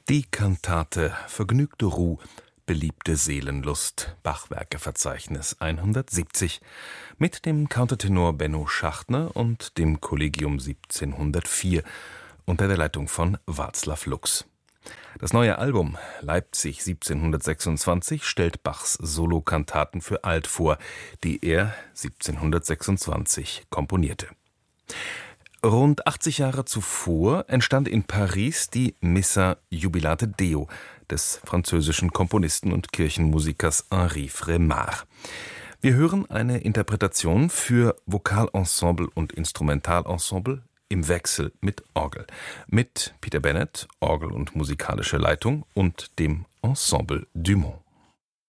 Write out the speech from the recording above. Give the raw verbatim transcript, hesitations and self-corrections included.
Die Kantate Vergnügte Ruh, beliebte Seelenlust, Bachwerkeverzeichnis hundertsiebzig, mit dem Countertenor Benno Schachtner und dem Collegium siebzehnhundertvier unter der Leitung von Václav Lux. Das neue Album Leipzig siebzehnhundertsechsundzwanzig stellt Bachs Solokantaten für Alt vor, die er siebzehnhundertsechsundzwanzig komponierte. Rund achtzig Jahre zuvor entstand in Paris die Missa Jubilate Deo des französischen Komponisten und Kirchenmusikers Henri Frémard. Wir hören eine Interpretation für Vokalensemble und Instrumentalensemble im Wechsel mit Orgel, mit Peter Bennett, Orgel und musikalische Leitung, und dem Ensemble Dumont.